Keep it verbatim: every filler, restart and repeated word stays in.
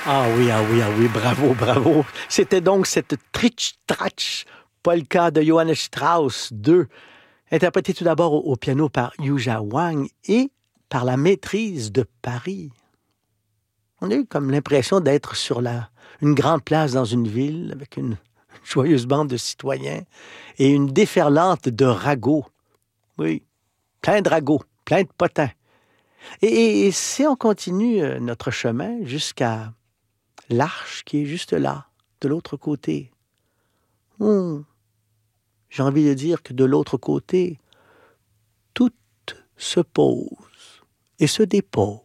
Ah oui, ah oui, ah oui, bravo, bravo. C'était donc cette Tritch-Tratch polka de Johannes Strauss deux, interprétée tout d'abord au, au piano par Yuja Wang et par la maîtrise de Paris. On a eu comme l'impression d'être sur la, une grande place dans une ville avec une joyeuse bande de citoyens et une déferlante de ragots. Oui, plein de ragots, plein de potins. Et, et- et si on continue euh, notre chemin jusqu'à l'arche qui est juste là, de l'autre côté, hmm, j'ai envie de dire que de l'autre côté, tout se pose et se dépose.